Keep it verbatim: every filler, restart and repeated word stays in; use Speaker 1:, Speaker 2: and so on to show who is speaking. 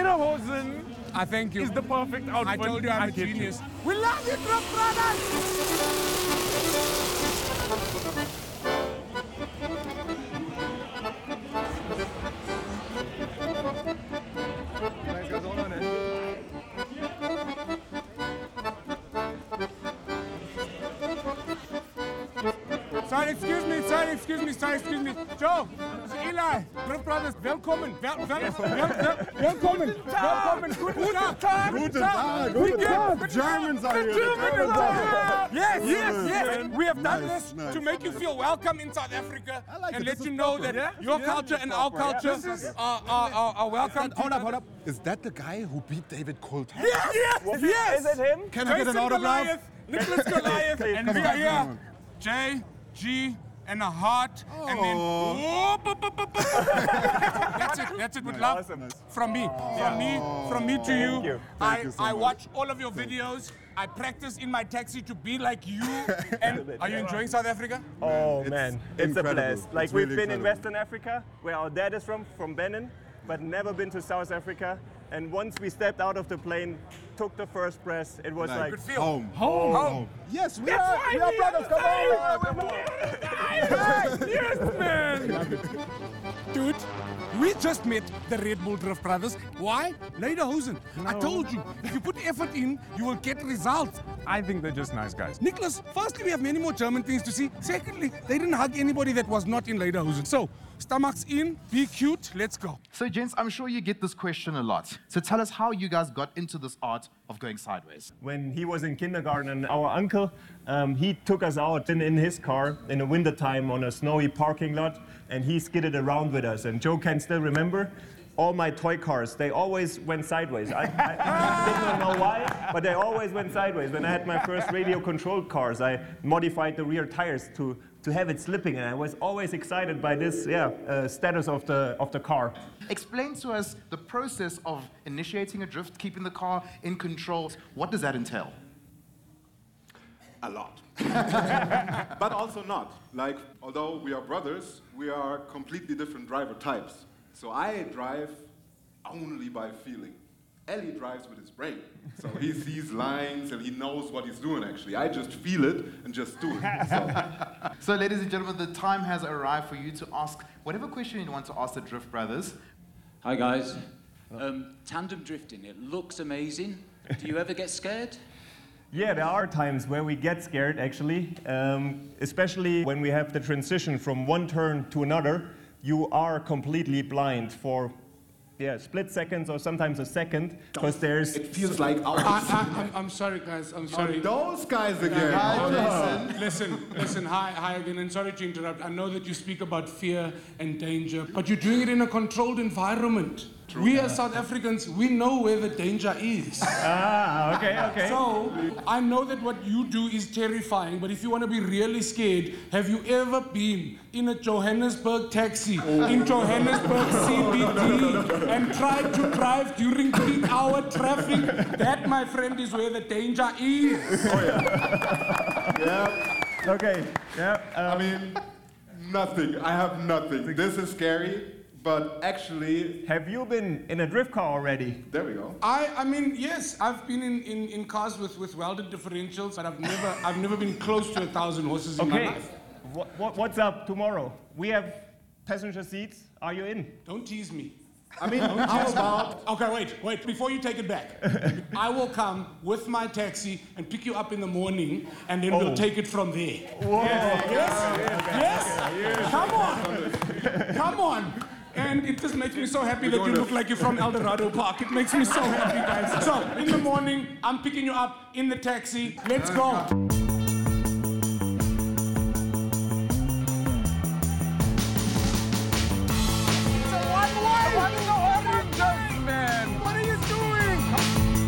Speaker 1: Lederhosen
Speaker 2: I thank you.
Speaker 1: is the perfect outfit.
Speaker 2: I told you I'm
Speaker 1: I
Speaker 2: a
Speaker 1: get you.
Speaker 2: genius. We love you, Druff Brothers! Sorry, excuse me, sorry, excuse me, sorry, excuse me. Joe, Eli, Druff Brothers, welcome. Wel wel wel wel welcome. Welcome. Guten Tag.
Speaker 3: Guten Tag. Guten Tag. The Germans are here. The Germans are here.
Speaker 2: Yes, yes, yes. We have done
Speaker 3: Nice,
Speaker 2: this
Speaker 3: nice.
Speaker 2: to make you feel welcome in South Africa
Speaker 3: I like
Speaker 2: and
Speaker 3: it.
Speaker 2: let
Speaker 3: This
Speaker 2: you
Speaker 3: is
Speaker 2: know
Speaker 3: proper.
Speaker 2: that
Speaker 1: Yeah?
Speaker 2: your
Speaker 1: Yeah,
Speaker 2: culture
Speaker 1: this
Speaker 2: and
Speaker 1: is
Speaker 2: our
Speaker 1: proper. Yeah,
Speaker 2: culture
Speaker 1: this is-
Speaker 2: are, are, are, are welcome.
Speaker 3: Hold up, hold up. Is that the guy who beat David Coulthard?
Speaker 2: Yes, yes, yes.
Speaker 1: Is it him?
Speaker 3: Can I get an
Speaker 2: Jason
Speaker 3: autograph?
Speaker 2: Goliath, Nicholas Goliath,
Speaker 1: Please,
Speaker 2: and
Speaker 1: come
Speaker 2: we
Speaker 3: on,
Speaker 2: are
Speaker 3: come
Speaker 2: here.
Speaker 3: on.
Speaker 2: J, G, and a heart, and then
Speaker 3: Oh.
Speaker 2: whoop, up, up, up, up. That's it. That's it with love
Speaker 1: Awesome.
Speaker 2: from me, from me, from me to you.
Speaker 1: you.
Speaker 2: I
Speaker 3: Thank you so
Speaker 2: I
Speaker 3: much.
Speaker 2: watch all of your videos. I practice in my taxi to be like you. And are you enjoying South Africa?
Speaker 1: Oh
Speaker 3: It's
Speaker 1: man, it's a
Speaker 3: incredible.
Speaker 1: blast. Like
Speaker 3: It's
Speaker 1: we've
Speaker 3: really
Speaker 1: been in
Speaker 3: incredible.
Speaker 1: Western Africa, where our dad is from, from Benin, but never been to South Africa. And once we stepped out of the plane, took the first breath, it was
Speaker 3: Like,
Speaker 1: like,
Speaker 2: Good feel.
Speaker 3: home.
Speaker 2: Home. Home.
Speaker 3: Yes, we
Speaker 2: That's
Speaker 3: are.
Speaker 2: why
Speaker 3: We are
Speaker 2: we
Speaker 3: brothers.
Speaker 2: are
Speaker 3: Come on.
Speaker 2: Come
Speaker 3: Come on.
Speaker 2: Yes, man. Dude, we just met the Red Bull Druff Brothers. Why? Lederhosen. I told you, if you put effort in, you will get results.
Speaker 1: I think they're just nice guys.
Speaker 2: Nicholas, firstly, we have many more German things to see. Secondly, they didn't hug anybody that was not in Lederhosen. So, stomachs in, be cute, let's go.
Speaker 4: So, gents, I'm sure you get this question a lot. So tell us how you guys got into this art of going sideways.
Speaker 1: When he was in kindergarten, our uncle, um, he took us out in, in his car in the wintertime on a snowy parking lot, and he skidded around with us. And Joe can still remember all my toy cars, they always went sideways. I, I didn't know why, but they always went sideways. When I had my first radio-controlled cars, I modified the rear tires to, to have it slipping, and I was always excited by this yeah, uh, status of the, of the car.
Speaker 4: Explain to us the process of initiating a drift, keeping the car in control. What does that entail?
Speaker 3: A lot. But also not. Like, although we are brothers, we are completely different driver types. So I drive only by feeling. Ellie drives with his brain. So he sees lines and he knows what he's doing actually. I just feel it and just do it. So.
Speaker 4: So, ladies and gentlemen, the time has arrived for you to ask whatever question you want to ask the Drift Brothers.
Speaker 5: Hi guys. Um, tandem drifting, it looks amazing. Do you ever get scared?
Speaker 1: Yeah, there are times where we get scared, actually, um, especially when we have the transition from one turn to another. You are completely blind for yeah, split seconds or sometimes a second, because there's...
Speaker 3: It feels like hours.
Speaker 2: I, I, I'm, I'm sorry, guys. I'm sorry.
Speaker 3: Those guys again.
Speaker 4: Hi, Jason.
Speaker 2: Listen, listen, hi, hi again, and sorry to interrupt. I know that you speak about fear and danger, but you're doing it in a controlled environment. We as South Africans, we know where the danger is.
Speaker 1: Ah, okay, okay.
Speaker 2: So, I know that what you do is terrifying, but if you want to be really scared, have you ever been in a Johannesburg taxi, in Johannesburg C B D, and tried to drive during peak hour traffic? That, my friend, is where the danger is.
Speaker 3: Yeah.
Speaker 1: Okay, yeah.
Speaker 3: I
Speaker 1: Um,
Speaker 3: mean, nothing. I have nothing. This is scary, but actually,
Speaker 1: have you been in a drift car already?
Speaker 3: there we go.
Speaker 2: I, I mean, yes, I've been in, in, in cars with, with welded differentials, but I've never, I've never been close to a thousand horses in my
Speaker 1: Okay,
Speaker 2: life.
Speaker 1: what, what, what's up tomorrow? We have passenger seats. Are you in?
Speaker 2: Don't tease me.
Speaker 3: I mean, how about
Speaker 2: Okay, wait, wait, before you take it back. I will come with my taxi and pick you up in the morning, and then
Speaker 1: Oh.
Speaker 2: we'll take it from there.
Speaker 1: Whoa.
Speaker 2: Yes? Yes? Come on! Come on! And it just makes me so happy that you look like you're from El Dorado Park. It makes me so happy, guys. So, in the morning, I'm picking you up in the taxi. Let's go.